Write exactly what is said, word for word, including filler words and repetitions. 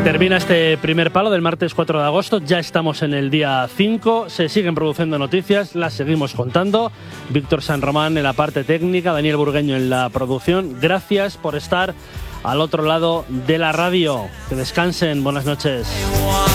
Termina este primer palo del martes cuatro de agosto, ya estamos en el día cinco, se siguen produciendo noticias, las seguimos contando. Víctor San Román en la parte técnica, Daniel Burgueño en la producción. Gracias por estar al otro lado de la radio. Que descansen, buenas noches.